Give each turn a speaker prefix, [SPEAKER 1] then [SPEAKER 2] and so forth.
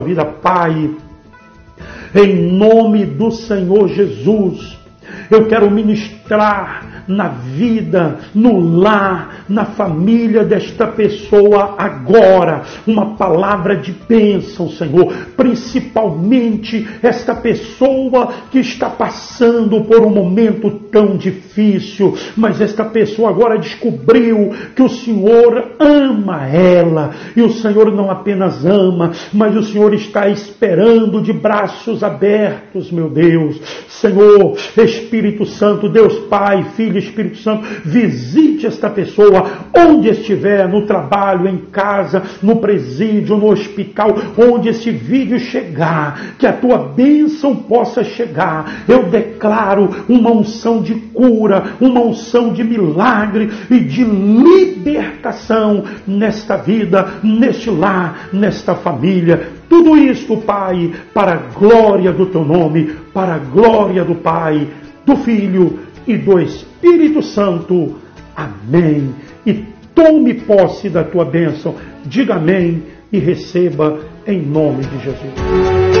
[SPEAKER 1] vida, Pai, em nome do Senhor Jesus. Eu quero ministrar na vida, no lar, na família desta pessoa agora, uma palavra de bênção, Senhor, principalmente esta pessoa que está passando por um momento tão difícil, mas esta pessoa agora descobriu que o Senhor ama ela, e o Senhor não apenas ama, mas o Senhor está esperando de braços abertos, meu Deus. Senhor, Espírito Santo, Deus Pai, Filho, Espírito Santo, visite esta pessoa onde estiver, no trabalho, em casa, no presídio, no hospital, onde esse vídeo chegar, que a tua bênção possa chegar. Eu declaro uma unção de cura, uma unção de milagre e de libertação nesta vida, neste lar, nesta família. Tudo isto, Pai, para a glória do teu nome, para a glória do Pai, do Filho e do Espírito Santo. Amém. E tome posse da tua bênção. Diga amém e receba em nome de Jesus.